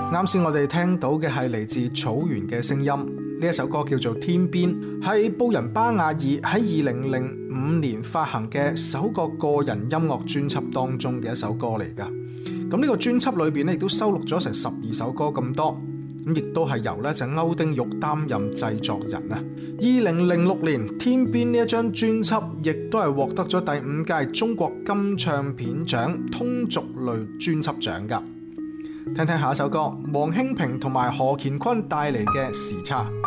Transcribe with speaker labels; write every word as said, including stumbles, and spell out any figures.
Speaker 1: 啱先我哋聽到嘅係嚟自草原嘅聲音，呢一首歌叫做《天邊》，係布仁巴雅爾喺二零零五年發行嘅首個個人音樂專輯當中嘅一首歌嚟㗎。咁呢個專輯裏邊咧亦都收錄咗成十二首歌咁多，咁亦都係由咧就歐丁玉擔任製作人啊。二零零六年《天邊》呢一張專輯亦都係獲得咗第五屆中國金唱片獎通俗類專輯獎㗎。聽聽下一首歌，黃興平同埋何乾坤帶嚟嘅《時差》。